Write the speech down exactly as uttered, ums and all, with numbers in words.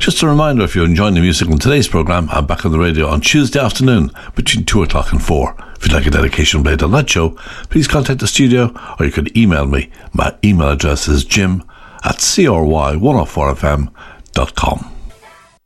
Just a reminder, if you're enjoying the music on today's programme, I'm back on the radio on Tuesday afternoon between two o'clock and four. If you'd like a dedication played on that show, please contact the studio or you can email me. My email address is jim at c r y one oh four f m dot com.